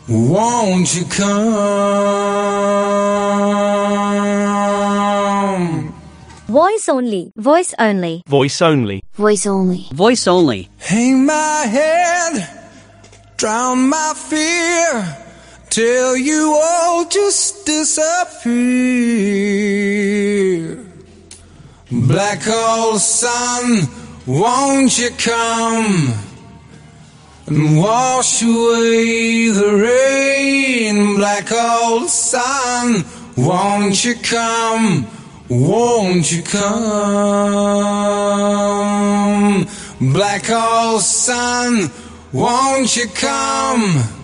won't you come? Voice only. Voice only. Voice only. Voice only. Voice only. Hang my head, drown my fear, till you all just disappear. Black hole sun, won't you come and wash away the rain? Black hole sun, won't you come? Won't you come? Black hole sun, won't you come?